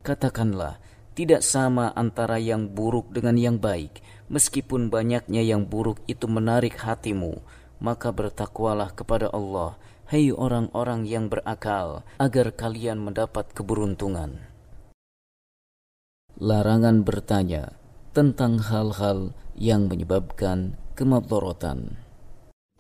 Katakanlah, tidak sama antara yang buruk dengan yang baik. Meskipun banyaknya yang buruk itu menarik hatimu, maka bertakwalah kepada Allah, hai orang-orang yang berakal, agar kalian mendapat keberuntungan. Larangan bertanya tentang hal-hal yang menyebabkan kemadharatan.